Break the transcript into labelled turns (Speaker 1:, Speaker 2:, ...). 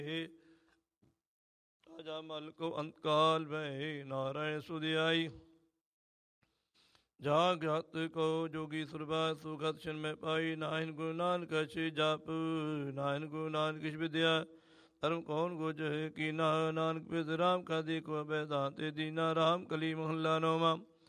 Speaker 1: ਰਾਜਾ ਮਲ ਕੋ ਅੰਤਕਾਲ ਭੈ ਨਾਰਾਇਣ ਸੁਧਿਆਈ। ਜਾ ਗਤ ਕੋ ਜੋਗੀ ਸੁਰਬਾ ਸੁਗਤ ਸ਼ਨ ਮੈਂ ਪਾਈ। ਨਾਹਿਨ ਗੁਰੂ ਨਾਨਕ ਅਛੀ ਜਪ ਨਾਹਿਨ ਗੁਰੂ ਨਾਨਕ ਕਿਛ ਵਿਦਿਆ। ਧਰਮ ਕੌਣ ਗੁਜ ਕੀਨਾ ਨਾਨਕ ਪਿਤ ਰਾਮ ਕਾ ਦੇਖੋ ਬੈਦਾਂਤੇ ਦੀਨਾ। ਰਾਮ ਕਲੀ ਮਹੱਲਾ ਨੌਵਾਂ।